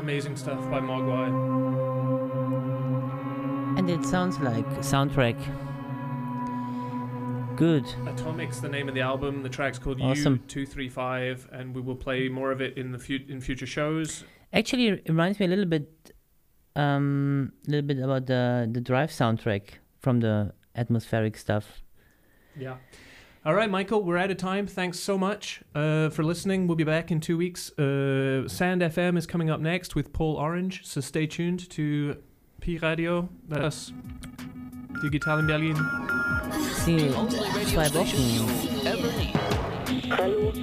Amazing stuff by Mogwai. And it sounds like a soundtrack. Good. Atomic's the name of the album. The track's called Awesome. U235, and we will play more of it in in future shows. Actually, it reminds me a little bit about the Drive soundtrack from the atmospheric stuff. Yeah. All right, Michael, we're out of time. Thanks so much for listening. We'll be back in 2 weeks. Sand FM is coming up next with Paul Orange, so stay tuned to Pi-Radio. Das Digital in Berlin. See you Only radio 2 station Wochen. you ever need. Hallo.